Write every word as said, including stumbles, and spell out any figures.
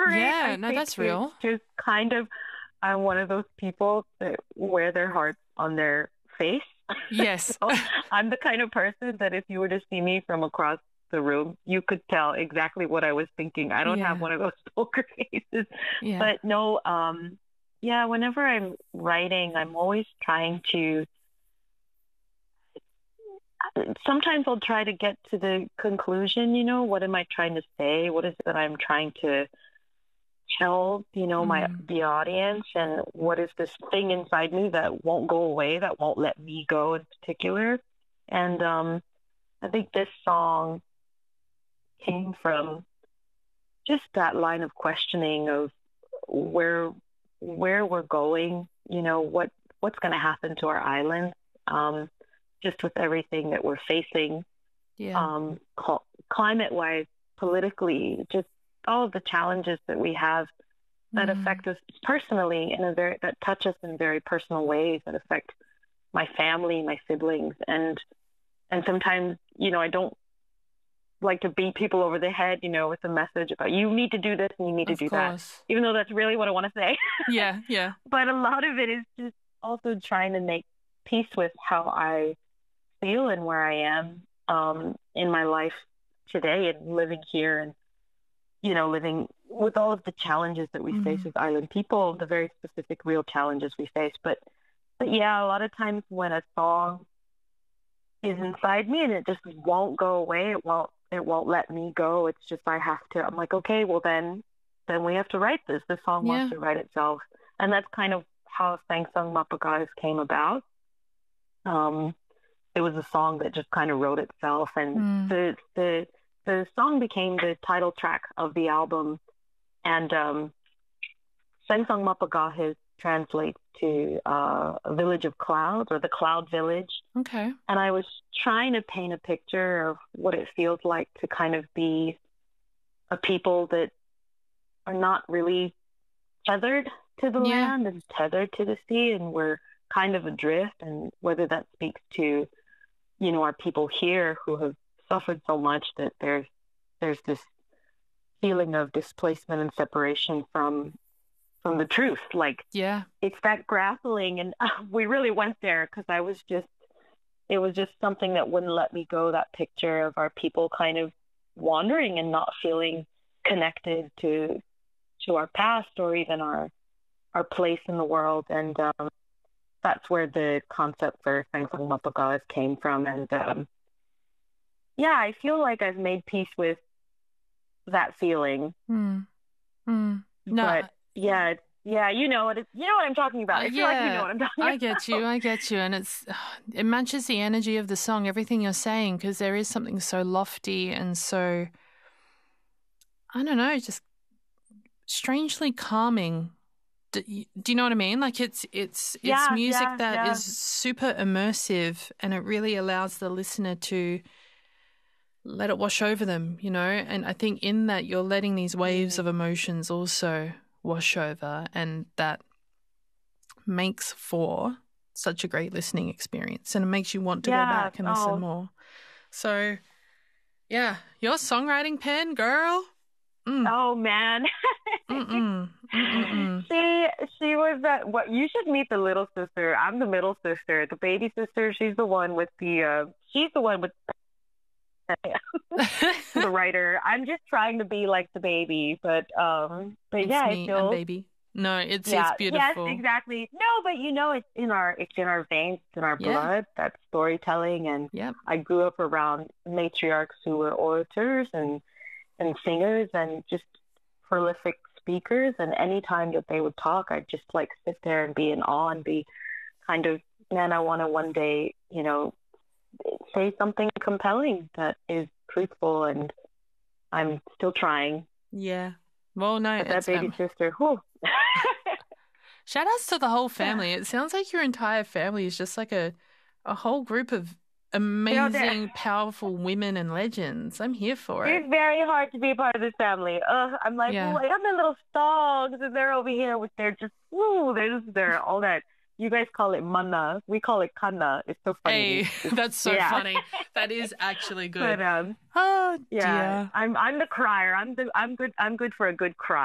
it. Yeah, I no, think that's it's real. just kind of, I'm one of those people that wear their hearts on their face. Yes. So I'm the kind of person that if you were to see me from across the room, you could tell exactly what I was thinking. I don't have Yeah. one of those poker faces. Yeah. But no, um, yeah, whenever I'm writing, I'm always trying to, sometimes I'll try to get to the conclusion, you know, what am I trying to say? What is it that I'm trying to tell, you know, my Mm. the audience, and what is this thing inside me that won't go away, that won't let me go in particular. And um, I think this song came from just that line of questioning of where where we're going, you know, what what's going to happen to our island, um, just with everything that we're facing, Yeah. um, cl- climate-wise, politically, just all of the challenges that we have that Mm. affect us personally in a very that touch us in very personal ways, that affect my family, my siblings, and and sometimes, you know, I don't like to beat people over the head, you know, with a message about you need to do this and you need to Of do that, course. even though that's really what I want to say. Yeah, yeah. But a lot of it is just also trying to make peace with how I feel and where I am, um, in my life today, and living here, and you know, living with all of the challenges that we face Mm. as island people, the very specific, real challenges we face. But, but yeah, a lot of times when a song is inside me and it just won't go away, it won't, it won't let me go. It's just I have to. I'm like, okay, well then, then we have to write this. This song wants Yeah. to write itself, and that's kind of how Sang Sung Mapagas came about. Um, it was a song that just kind of wrote itself, and Mm. the the the song became the title track of the album. And um, Sangsang Mapagahe translates to uh, a village of clouds, or the cloud village. Okay. And I was trying to paint a picture of what it feels like to kind of be a people that are not really tethered to the Yeah. land and tethered to the sea, and we're kind of adrift. And whether that speaks to, you know, our people here who have suffered so much that there's there's this feeling of displacement and separation from from the truth. Like, Yeah. it's that grappling, and uh, we really went there because I was just, it was just something that wouldn't let me go. That picture of our people kind of wandering and not feeling connected to to our past, or even our our place in the world. And um, that's where the concept for Sangsang Mapagas came from. And um, yeah, I feel like I've made peace with that feeling. Mm. Mm. No, But yeah, it's, yeah, you know what it, you know what I'm talking about. uh, I feel like you know yeah, what I'm talking I get you. about. I get you. And it's, it matches the energy of the song, everything you're saying, because there is something so lofty and so, I don't know, just strangely calming. Do you, do you know what I mean? Like it's it's it's Yeah, music yeah, that yeah. is super immersive, and it really allows the listener to let it wash over them, you know? And I think in that you're letting these waves Mm. of emotions also wash over, and that makes for such a great listening experience, and it makes you want to go Yeah. back and listen Oh, more. So, yeah, your songwriting pen, girl. Mm. oh man. Mm-mm. Mm-mm-mm. She she was that what you should meet the little sister. I'm the middle sister. The baby sister, she's the one with the uh she's the one with the writer. I'm just trying to be like the baby, but um but It's yeah, I me, I'm feel, baby. No, it's it's yeah, yes, beautiful. exactly. No, but you know, it's in our it's in our veins, it's in our Yeah. blood, that storytelling. And Yep. I grew up around matriarchs who were orators and and singers and just prolific speakers. And anytime that they would talk, I'd just like sit there and be in awe and be kind of, man, I want to one day, you know, say something compelling that is truthful. And I'm still trying. Yeah. Well, no, But that it's baby um sister, whew. shout outs to the whole family. It sounds like your entire family is just like a a whole group of You know, they're- amazing, powerful women and legends. I'm here for it. it's very hard to be a part of this family. Uh, I'm like, Yeah. well, I got my little dogs, and they're over here with their just, woo, they're just, they're all that. You guys call it manna. We call it kanna. It's so funny. Hey, that's so Yeah. funny. That is actually But good. um, Oh yeah, dear. I'm I'm the crier. I'm the I'm good. I'm good for a good cry.